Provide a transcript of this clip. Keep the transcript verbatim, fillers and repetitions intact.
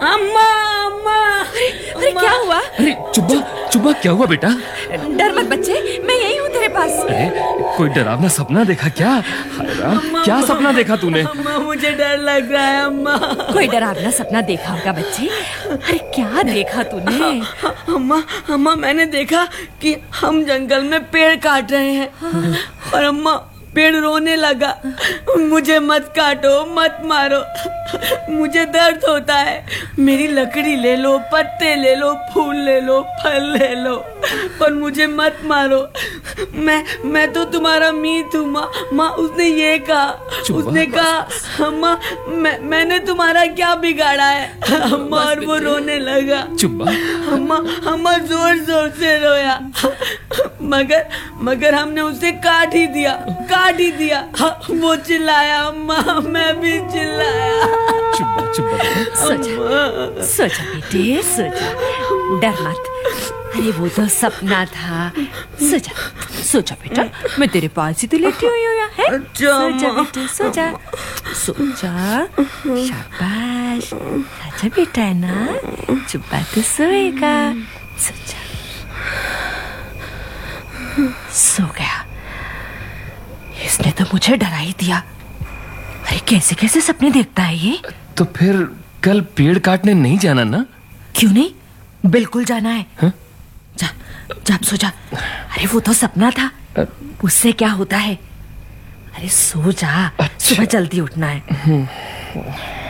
अम्मा अम्मा अरे, अरे क्या हुआ? अरे चुब्बा चुब्बा, क्या हुआ बेटा? डर मत बच्चे, मैं यही हूँ तेरे पास। अरे कोई डरावना सपना देखा क्या? हाय राम, क्या सपना देखा तूने? अम्मा मुझे डर लग रहा है अम्मा। कोई डरावना सपना देखा होगा बच्चे। अरे क्या देखा तूने? अम्मा अम्मा मैंने देखा कि हम जंगल में पेड़ काट रहे हैं और अम्मा पेड़ रोने लगा, मुझे मत काटो, मत मारो, मुझे दर्द होता है, मेरी लकड़ी ले लो, पत्ते ले लो, फूल ले लो, फल ले लो, पर मुझे मत मारो। मैं मैं तो तुम्हारा मीत हूँ माँ। माँ उसने ये कहा, उसने कहा अम्मा मैं मैंने तुम्हारा क्या बिगाड़ा है? अम्मा और वो रोने लगा। चुब्बा अम्मा अम्मा जोर जोर से रोया, मगर मगर हमने उसे काट ही दिया, काट ही दिया। वो चिल्लाया अम्मा, मैं भी चिल्लाया। चुब्बा चुब्बा सोचा सोचा बेटे, सोचा, डर मत। अरे वो तो सपना था। सोचा सोचा बेटा, मैं तेरे पास ही तो लेटी हुई हूँ है। सोचा बेटे, सोचा सोचा, शाबाश, अच्छा बेटा है ना, चुब्बा तो सोएगा। सोचा, सो गया। इसने तो मुझे डरा ही दिया। अरे कैसे कैसे सपने देखता है ये। तो फिर कल पेड़ काटने नहीं जाना ना? क्यों नहीं, बिल्कुल जाना है। हा? जा जा सो जा। अरे वो तो सपना था, उससे क्या होता है। अरे सो जा, सुबह जल्दी उठना है।